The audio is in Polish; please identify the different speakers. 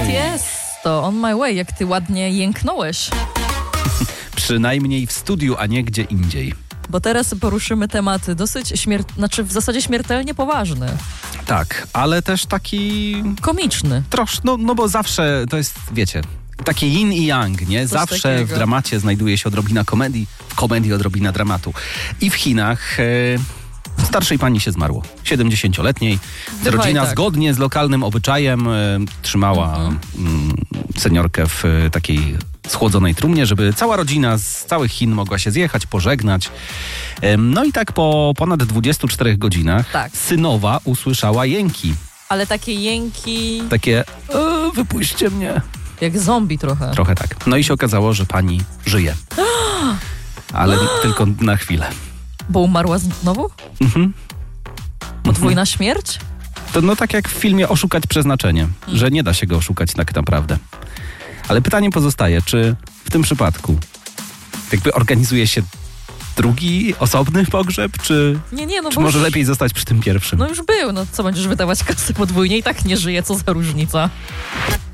Speaker 1: jest to On My Way, jak ty ładnie jęknąłeś.
Speaker 2: Przynajmniej w studiu, a nie gdzie indziej.
Speaker 1: Bo teraz poruszymy temat dosyć w zasadzie śmiertelnie poważny.
Speaker 2: Tak, ale też taki...
Speaker 1: Komiczny.
Speaker 2: No bo zawsze to jest, wiecie, takie yin i yang, nie?
Speaker 1: Coś
Speaker 2: Zawsze
Speaker 1: takiego.
Speaker 2: w dramacie znajduje się odrobina komedii, w komedii odrobina dramatu. I w Chinach starszej pani się zmarło, 70-letniej.
Speaker 1: Bywa
Speaker 2: Rodzina
Speaker 1: i tak.
Speaker 2: zgodnie z lokalnym obyczajem trzymała seniorkę w takiej schłodzonej trumnie, żeby cała rodzina z całych Chin mogła się zjechać, pożegnać. No i tak po ponad 24 godzinach
Speaker 1: Tak.
Speaker 2: synowa usłyszała jęki.
Speaker 1: Ale takie jęki
Speaker 2: Takie, wypuśćcie mnie.
Speaker 1: jak zombie trochę.
Speaker 2: Trochę tak. No i się okazało, że pani żyje. Ale tylko na chwilę.
Speaker 1: Bo umarła znowu? Podwójna śmierć?
Speaker 2: To no tak jak w filmie Oszukać przeznaczenie, że nie da się go oszukać tak naprawdę. Ale pytanie pozostaje, czy w tym przypadku jakby organizuje się drugi, osobny pogrzeb, czy
Speaker 1: Nie, no
Speaker 2: czy
Speaker 1: bo
Speaker 2: może
Speaker 1: już,
Speaker 2: lepiej zostać przy tym pierwszym?
Speaker 1: No już był, no co będziesz wydawać kasy podwójnie i tak nie żyje, co za różnica.